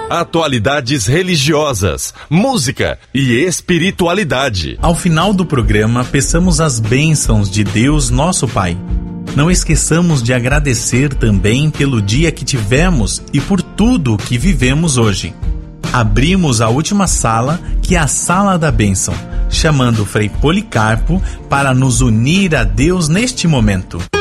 Atualidades religiosas, música e espiritualidade. Ao final do programa, peçamos as bênçãos de Deus, nosso Pai. Não esqueçamos de agradecer também pelo dia que tivemos e por tudo o que vivemos hoje. Abrimos a última sala, que é a Sala da Bênção, chamando o Frei Policarpo para nos unir a Deus neste momento.